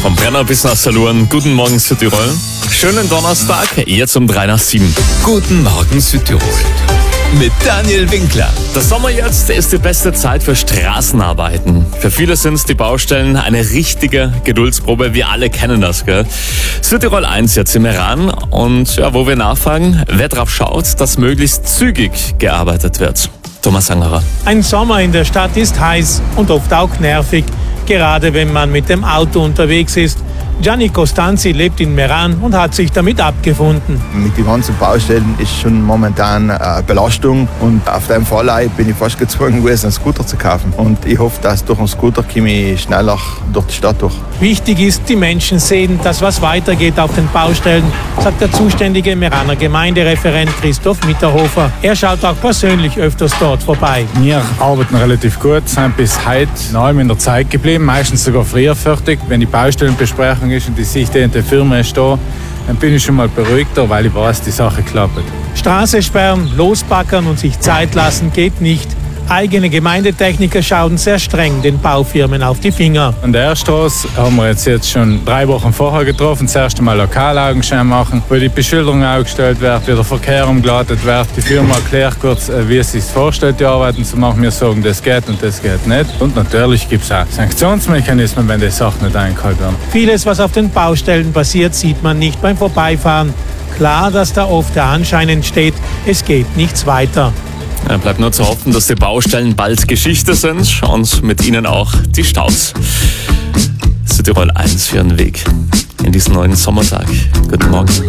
Vom Brenner bis nach Salurn. Guten Morgen Südtirol. Schönen Donnerstag, jetzt um 6:03. Guten Morgen Südtirol mit Daniel Winkler. Der Sommer jetzt ist die beste Zeit für Straßenarbeiten. Für viele sind die Baustellen eine richtige Geduldsprobe. Wir alle kennen das, gell? Südtirol 1 jetzt im Iran. Und ja, wo wir nachfragen, wer drauf schaut, dass möglichst zügig gearbeitet wird. Thomas Angerer. Ein Sommer in der Stadt ist heiß und oft auch nervig, gerade wenn man mit dem Auto unterwegs ist. Gianni Costanzi lebt in Meran und hat sich damit abgefunden. Mit den ganzen Baustellen ist schon momentan eine Belastung und auf dem Fall bin ich fast gezwungen gewesen, einen Scooter zu kaufen. Und ich hoffe, dass durch einen Scooter komme ich schneller durch die Stadt durch. Wichtig ist, die Menschen sehen, dass was weitergeht auf den Baustellen, sagt der zuständige Meraner Gemeindereferent Christoph Mitterhofer. Er schaut auch persönlich öfters dort vorbei. Wir arbeiten relativ gut, sind bis heute noch in der Zeit geblieben, meistens sogar früher fertig. Wenn die Baustellenbesprechung ist und ich sehe, die Firma ist da, dann bin ich schon mal beruhigter, weil ich weiß, die Sache klappt. Straße sperren, losbackern und sich Zeit lassen geht nicht. Eigene Gemeindetechniker schauen sehr streng den Baufirmen auf die Finger. An der Straße haben wir jetzt schon 3 Wochen vorher getroffen, das erste Mal Lokalaugenschein machen, wo die Beschilderung aufgestellt wird, wie der Verkehr umgeleitet wird. Die Firma erklärt kurz, wie es sich vorstellt, die Arbeiten zu machen. Wir sagen, das geht und das geht nicht. Und natürlich gibt es auch Sanktionsmechanismen, wenn die Sachen nicht eingehalten werden. Vieles, was auf den Baustellen passiert, sieht man nicht beim Vorbeifahren. Klar, dass da oft der Anschein entsteht, es geht nichts weiter. Ja, bleibt nur zu hoffen, dass die Baustellen bald Geschichte sind und mit ihnen auch die Staus. Südtirol 1 für einen Weg in diesen neuen Sommertag. Guten Morgen.